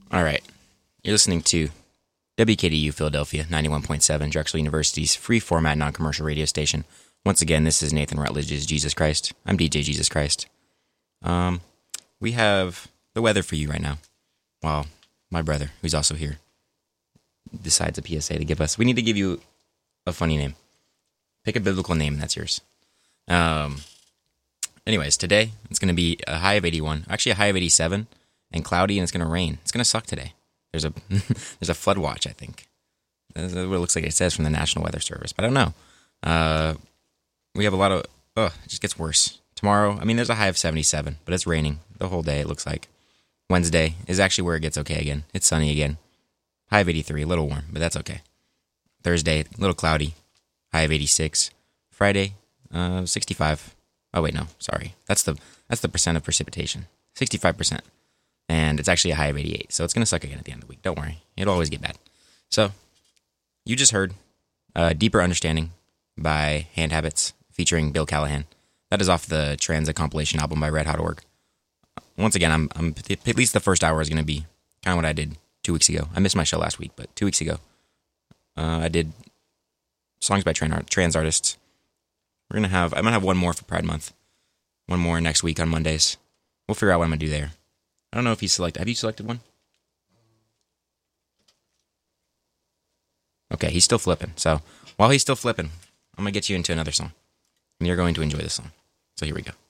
All right. You're listening to WKDU Philadelphia 91.7, Drexel University's free format non commercial radio station. Once again, this is Nathan Rutledge's Jesus Christ. I'm DJ Jesus Christ. We have the weather for you right now. Well, my brother, who's also here, decides a PSA to give us. We need to give you a funny name. Pick a biblical name, and that's yours. Anyways, today it's going to be a high of 81, actually a high of 87, and cloudy, and it's going to rain. It's going to suck today. There's a flood watch, I think. That's what it looks like it says from the National Weather Service, but I don't know. We have a lot of, it just gets worse. Tomorrow, there's a high of 77, but it's raining the whole day, it looks like. Wednesday is actually where it gets okay again. It's sunny again. High of 83, a little warm, but that's okay. Thursday, a little cloudy. High of 86. Friday, 65. Oh, wait, no, sorry. That's the percent of precipitation. 65%. And it's actually a high of 88, so it's going to suck again at the end of the week. Don't worry. It'll always get bad. So, you just heard Deeper Understanding by Hand Habits featuring Bill Callahan. That is off the Transit compilation album by Red Hot Org. Once again, I'm at least the first hour is going to be kind of what I did 2 weeks ago. I missed my show last week, but 2 weeks ago, I did songs by trans artists. I'm gonna have one more for Pride Month. One more next week on Mondays. We'll figure out what I'm gonna do there. I don't know if he's selected. Have you selected one? Okay, he's still flipping. So while he's still flipping, I'm gonna get you into another song, and you're going to enjoy this song. So here we go.